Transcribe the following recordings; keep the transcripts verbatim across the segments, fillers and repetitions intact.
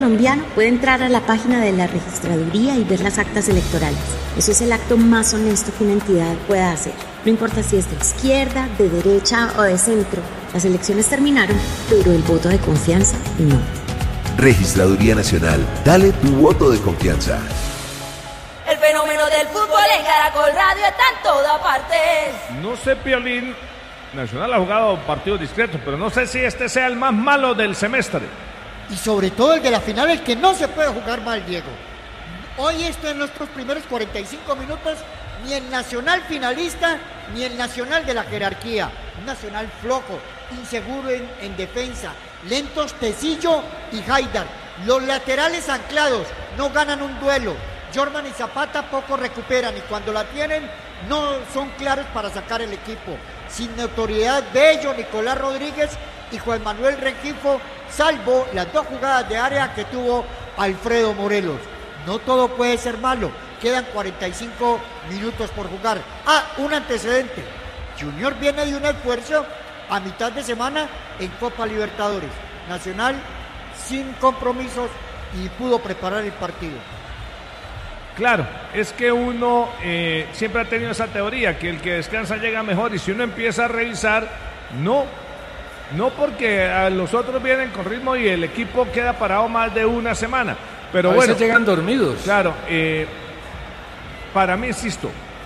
Colombiano puede entrar a la página de la registraduría y ver las actas electorales. Eso es el acto más honesto que una entidad pueda hacer. No importa si es de izquierda, de derecha o de centro. Las elecciones terminaron, pero el voto de confianza no. Registraduría Nacional. Dale tu voto de confianza. El fenómeno del fútbol en Caracol Radio está en todas partes. No sé, Piolín, Nacional ha jugado partidos discretos, pero no sé si este sea el más malo del semestre. Y sobre todo el de la final, el que no se puede jugar mal, Diego. Hoy esto en nuestros primeros cuarenta y cinco minutos, ni el Nacional finalista, ni el Nacional de la jerarquía. Un Nacional flojo, inseguro en, en defensa, lentos Tecillo y Haidar. Los laterales anclados, no ganan un duelo. Jorman y Zapata poco recuperan y cuando la tienen no son claros para sacar el equipo. Sin notoriedad Bello, Nicolás Rodríguez y Juan Manuel Rengifo, salvo las dos jugadas de área que tuvo Alfredo Morelos. No todo puede ser malo, quedan cuarenta y cinco minutos por jugar. Ah, un antecedente. Junior viene de un esfuerzo a mitad de semana en Copa Libertadores. Nacional sin compromisos y pudo preparar el partido. Claro, es que uno eh, siempre ha tenido esa teoría, que el que descansa llega mejor, y si uno empieza a revisar, no, no porque a los otros vienen con ritmo y el equipo queda parado más de una semana, pero a bueno. veces llegan dormidos. Claro, eh, para mí, insisto,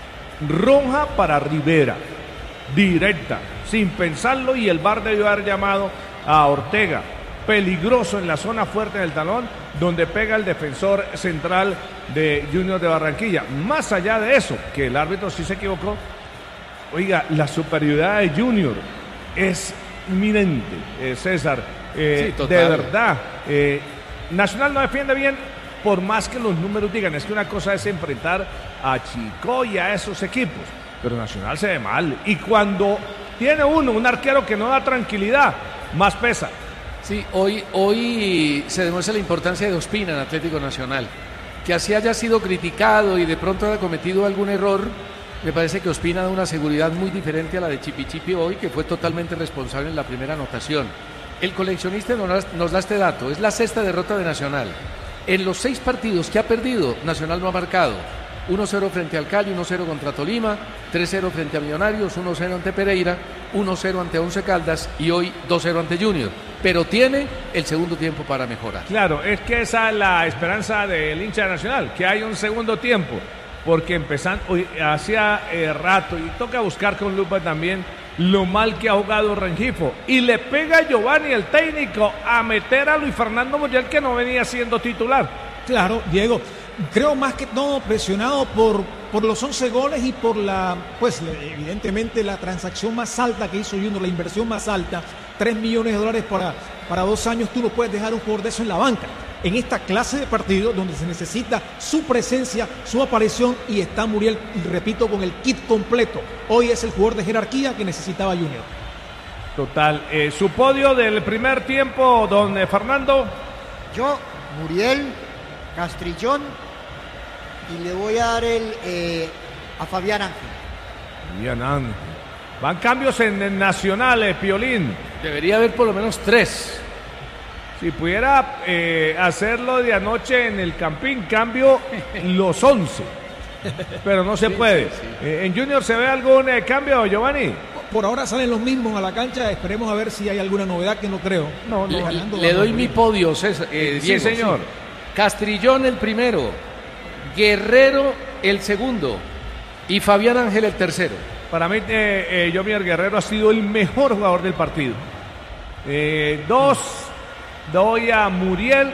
roja para Rivera, directa, sin pensarlo, y el V A R debió haber llamado a Ortega. Peligroso en la zona fuerte del talón, donde pega el defensor central de Junior de Barranquilla. Más allá de eso, que el árbitro sí se equivocó, oiga, la superioridad de Junior es inminente, eh, César. Eh, sí, de verdad, eh, Nacional no defiende bien, por más que los números digan. Es que una cosa es enfrentar a Chico y a esos equipos, pero Nacional se ve mal. Y cuando tiene uno, un arquero que no da tranquilidad, más pesa. Sí, hoy, hoy se demuestra la importancia de Ospina en Atlético Nacional. Que así haya sido criticado y de pronto haya cometido algún error, me parece que Ospina da una seguridad muy diferente a la de Chipi Chipi hoy, que fue totalmente responsable en la primera anotación. El coleccionista nos, nos da este dato, es la sexta derrota de Nacional. En los seis partidos que ha perdido, Nacional no ha marcado. uno cero frente al Cali, uno cero contra Tolima, tres cero frente a Millonarios, uno cero ante Pereira, uno cero ante Once Caldas y hoy dos cero ante Junior. Pero tiene el segundo tiempo para mejorar. Claro, es que esa es la esperanza del hincha nacional, que hay un segundo tiempo, porque empezando, hoy, hacía eh, rato, y toca buscar con lupa también lo mal que ha jugado Rengifo, y le pega a Giovanni, el técnico, a meter a Luis Fernando Muriel, que no venía siendo titular. Claro, Diego, creo más que todo presionado por, por los once goles y por la, pues evidentemente la transacción más alta que hizo Junior, la inversión más alta, tres millones de dólares para, para dos años. Tú no puedes dejar un jugador de eso en la banca. En esta clase de partido donde se necesita su presencia, su aparición, y está Muriel, repito, con el kit completo. Hoy es el jugador de jerarquía que necesitaba Junior. Total. Eh, su podio del primer tiempo, don Fernando. Yo, Muriel, Castrillón, y le voy a dar el eh, a Fabián Ángel. Fabián Ángel. Van cambios en el Nacional, eh, Piolín. Debería haber por lo menos tres. Si pudiera eh, hacerlo de anoche en el Campín, cambio los once. Pero no se puede. Sí, sí, sí. Eh, ¿En Junior se ve algún eh, cambio, Giovanni? Por ahora salen los mismos a la cancha. Esperemos a ver si hay alguna novedad, que no creo. No, no. Le, le doy mi podio, César. Eh, sí, Diego, señor. Sí. Castrillón el primero, Guerrero el segundo y Fabián Ángel el tercero. Para mí, eh, eh, Yomier Guerrero ha sido el mejor jugador del partido. Eh, dos, doy a Muriel,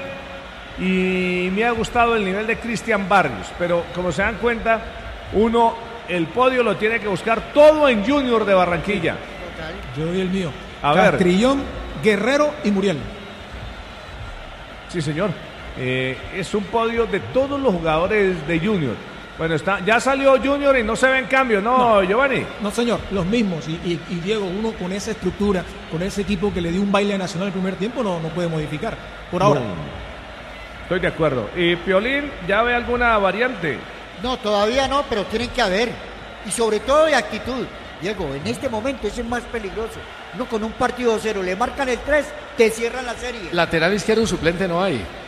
y me ha gustado el nivel de Cristian Barrios, pero como se dan cuenta, uno, el podio lo tiene que buscar todo en Junior de Barranquilla. Yo doy el mío. A Castrillón, ver. Guerrero y Muriel. Sí, señor. Eh, es un podio de todos los jugadores de Junior. Bueno, está, ya salió Junior y no se ven cambios, ¿no, no Giovanni? No, señor, los mismos. Y, y, y Diego, uno con esa estructura, con ese equipo que le dio un baile a Nacional el primer tiempo, no, no puede modificar. Por ahora. No, estoy de acuerdo. ¿Y Piolín, ya ve alguna variante? No, todavía no, pero tienen que haber. Y sobre todo de actitud. Diego, en este momento es el más peligroso. No, con un partido cero, le marcan el tres, te cierran la serie. Lateral izquierdo suplente no hay.